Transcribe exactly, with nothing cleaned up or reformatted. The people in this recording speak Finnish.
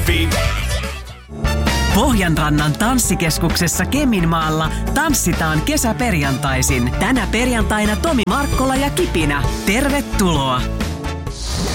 Pohjanrannan tanssikeskuksessa Keminmaalla tanssitaan kesäperjantaisin. Tänä perjantaina Tomi Markkola ja Kipinä. Tervetuloa!